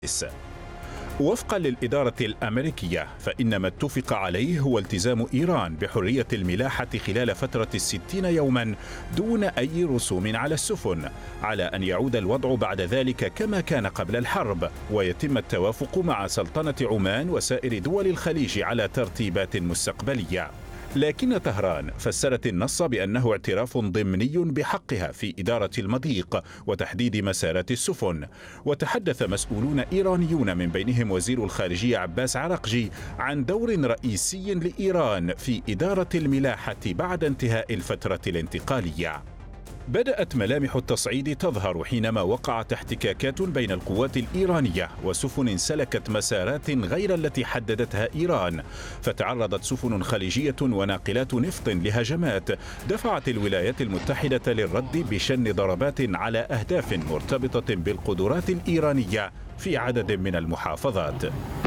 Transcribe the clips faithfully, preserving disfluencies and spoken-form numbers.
وفقا للإدارة الأمريكية فإن ما اتفق عليه هو التزام إيران بحرية الملاحة خلال فترة الستين يوما دون أي رسوم على السفن، على أن يعود الوضع بعد ذلك كما كان قبل الحرب، ويتم التوافق مع سلطنة عمان وسائر دول الخليج على ترتيبات مستقبلية. لكن طهران فسرت النص بأنه اعتراف ضمني بحقها في إدارة المضيق وتحديد مسارات السفن. وتحدث مسؤولون إيرانيون من بينهم وزير الخارجية عباس عراقجي عن دور رئيسي لإيران في إدارة الملاحة بعد انتهاء الفترة الانتقالية. بدأت ملامح التصعيد تظهر حينما وقعت احتكاكات بين القوات الإيرانية وسفن سلكت مسارات غير التي حددتها إيران، فتعرضت سفن خليجية وناقلات نفط لهجمات دفعت الولايات المتحدة للرد بشن ضربات على أهداف مرتبطة بالقدرات الإيرانية في عدد من المحافظات.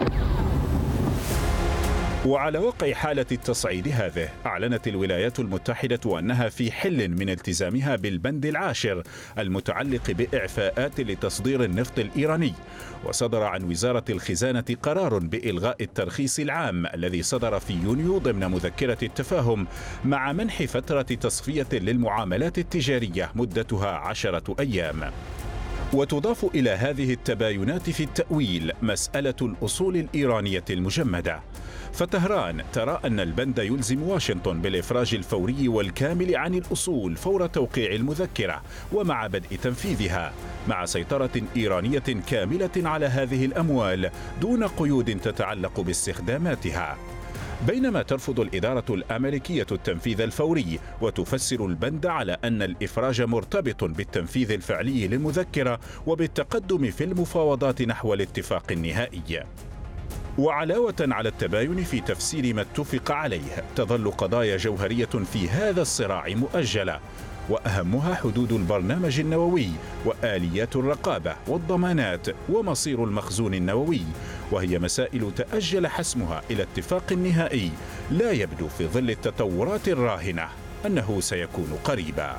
وعلى وقع حالة التصعيد هذه أعلنت الولايات المتحدة أنها في حل من التزامها بالبند العاشر المتعلق بإعفاءات لتصدير النفط الإيراني. وصدر عن وزارة الخزانة قرار بإلغاء الترخيص العام الذي صدر في يونيو ضمن مذكرة التفاهم مع منح فترة تصفية للمعاملات التجارية مدتها عشرة أيام. وتضاف إلى هذه التباينات في التأويل مسألة الأصول الإيرانية المجمدة، فطهران ترى أن البند يلزم واشنطن بالإفراج الفوري والكامل عن الأصول فور توقيع المذكرة ومع بدء تنفيذها، مع سيطرة إيرانية كاملة على هذه الأموال دون قيود تتعلق باستخداماتها. بينما ترفض الإدارة الأمريكية التنفيذ الفوري وتفسر البند على أن الإفراج مرتبط بالتنفيذ الفعلي للمذكرة وبالتقدم في المفاوضات نحو الاتفاق النهائي. وعلاوة على التباين في تفسير ما اتفق عليه، تظل قضايا جوهرية في هذا الصراع مؤجلة، وأهمها حدود البرنامج النووي وآليات الرقابة والضمانات ومصير المخزون النووي، وهي مسائل تأجل حسمها إلى اتفاق نهائي لا يبدو في ظل التطورات الراهنة أنه سيكون قريبا.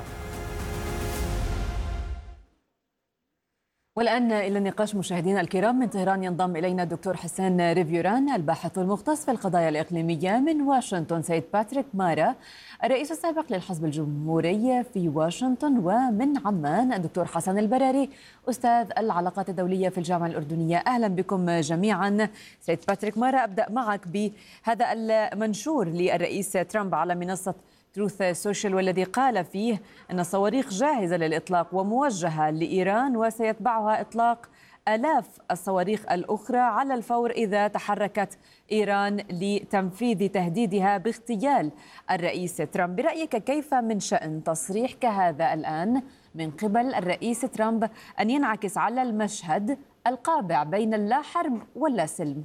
والآن إلى النقاش مشاهدينا الكرام. من طهران ينضم إلينا الدكتور حسين ريفيوران الباحث المختص في القضايا الإقليمية. من واشنطن سيد باتريك مارا الرئيس السابق للحزب الجمهوري في واشنطن. ومن عمان الدكتور حسن البراري أستاذ العلاقات الدولية في الجامعة الأردنية. أهلا بكم جميعا. سيد باتريك مارا، أبدأ معك بهذا المنشور للرئيس ترامب على منصة تروث سوشيال، والذي قال فيه أن الصواريخ جاهزة للإطلاق وموجهة لإيران وسيتبعها إطلاق آلاف الصواريخ الأخرى على الفور إذا تحركت إيران لتنفيذ تهديدها باغتيال الرئيس ترامب. برأيك كيف من شأن تصريح كهذا الآن من قبل الرئيس ترامب أن ينعكس على المشهد القابع بين اللا حرب واللا سلم؟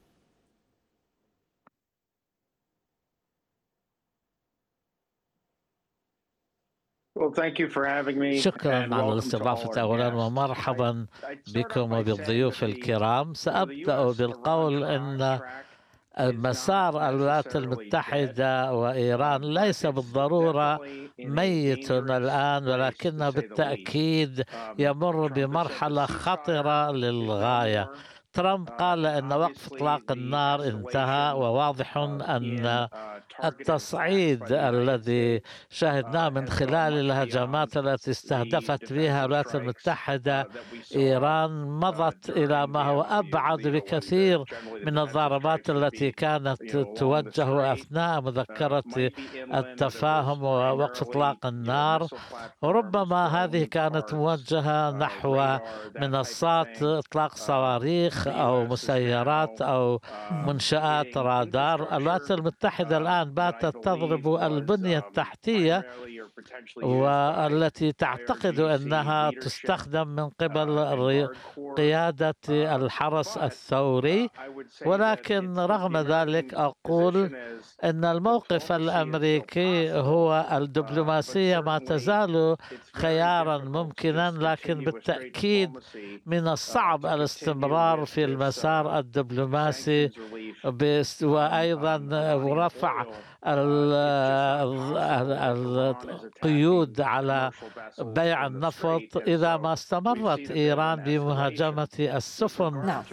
شكرا على الاستضافة أولا، ومرحبا بكم وبالضيوف الكرام. سأبدأ بالقول أن مسار الولايات المتحدة وإيران ليس بالضرورة ميت الآن، ولكنه بالتأكيد يمر بمرحلة خطرة للغاية. ترامب قال أن وقف إطلاق النار انتهى، وواضح أن التصعيد الذي شاهدناه من خلال الهجمات التي استهدفت بها الولايات المتحدة إيران مضت إلى ما هو أبعد بكثير من الضربات التي كانت توجه أثناء مذكرة التفاهم ووقف إطلاق النار. وربما هذه كانت موجهة نحو منصات إطلاق صواريخ أو مسيرات أو منشآت رادار. الولايات المتحدة الآن باتت تضرب البنية التحتية والتي تعتقد أنها تستخدم من قبل قيادة الحرس الثوري. ولكن رغم ذلك أقول أن الموقف الأمريكي هو الدبلوماسية ما تزال خيارا ممكنا، لكن بالتأكيد من الصعب الاستمرار في المسار الدبلوماسي وأيضا رفع القيود على بيع النفط إذا ما استمرت إيران بمهاجمة السفن